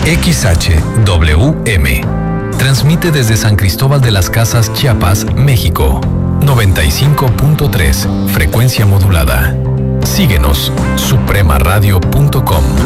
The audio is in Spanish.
XHWM. Transmite desde San Cristóbal de las Casas, Chiapas, México. 95.3, frecuencia modulada. Síguenos, supremaradio.com.